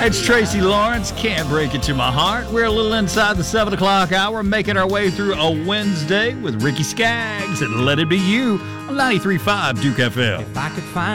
It's Tracy Lawrence. Can't break it to my heart. We're a little inside the 7 o'clock hour, making our way through a Wednesday with Ricky Skaggs and Let It Be You on 93.5 Duke FM. If I could find